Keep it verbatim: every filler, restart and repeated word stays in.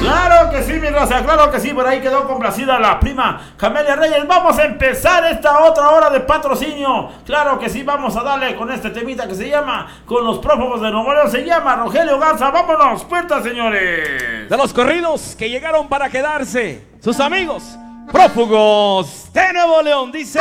Claro que sí, mi raza, claro que sí, por ahí quedó complacida la prima Camelia Reyes. Vamos a empezar esta otra hora de patrocinio. Claro que sí, vamos a darle con este temita que se llama Con los prófugos de Nuevo León. Se llama Rogelio Garza. Vámonos, puertas, señores. De los corridos que llegaron para quedarse, sus amigos prófugos de Nuevo León, dice...